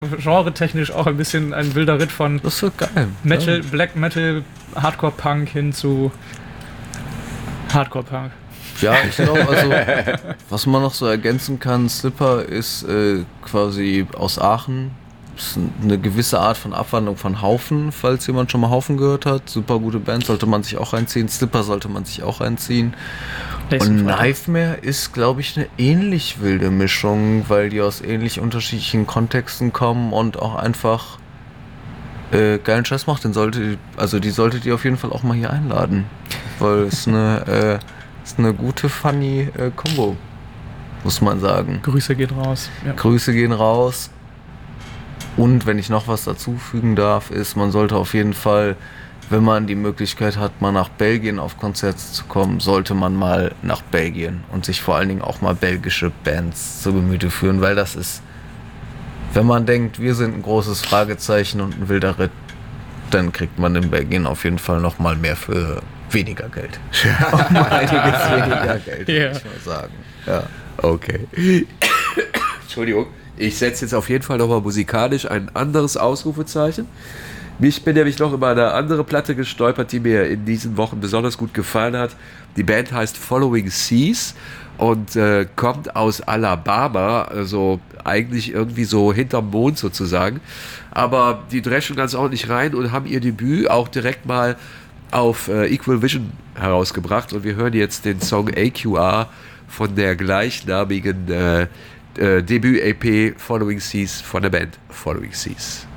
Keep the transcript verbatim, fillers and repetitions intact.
genre-technisch auch ein bisschen ein wilder Ritt von Das ist so geil. Metal, Ja. Black Metal, Hardcore-Punk hin zu Hardcore-Punk. Ja, ich glaube, also, was man noch so ergänzen kann, Slipper ist äh, quasi aus Aachen. Ist eine gewisse Art von Abwandlung von Haufen, falls jemand schon mal Haufen gehört hat. Super gute Band, sollte man sich auch reinziehen. Slipper sollte man sich auch reinziehen. Und Knifemare ist, glaube ich, eine ähnlich wilde Mischung, weil die aus ähnlich unterschiedlichen Kontexten kommen und auch einfach äh, geilen Scheiß macht. Den sollte, also die solltet ihr auf jeden Fall auch mal hier einladen. Weil es eine, äh, ist eine gute, funny äh, Kombo, muss man sagen. Grüße gehen raus. Ja. Grüße gehen raus. Und wenn ich noch was dazu fügen darf, ist, man sollte auf jeden Fall, wenn man die Möglichkeit hat, mal nach Belgien auf Konzerte zu kommen, sollte man mal nach Belgien und sich vor allen Dingen auch mal belgische Bands zu Gemüte führen, weil das ist, wenn man denkt, wir sind ein großes Fragezeichen und ein wilder Ritt, dann kriegt man in Belgien auf jeden Fall noch mal mehr für weniger Geld. Auch mal einiges weniger Geld, Yeah. würde ich mal sagen. Ja. Okay. Entschuldigung. Ich setze jetzt auf jeden Fall nochmal musikalisch ein anderes Ausrufezeichen. Ich bin nämlich noch über eine andere Platte gestolpert, die mir in diesen Wochen besonders gut gefallen hat. Die Band heißt Following Seas und äh, kommt aus Alabama, also eigentlich irgendwie so hinterm Mond sozusagen. Aber die dreschen ganz ordentlich rein und haben ihr Debüt auch direkt mal auf äh, Equal Vision herausgebracht. Und wir hören jetzt den Song A Q R von der gleichnamigen äh, äh, Debüt-E P Following Seas von der Band Following Seas.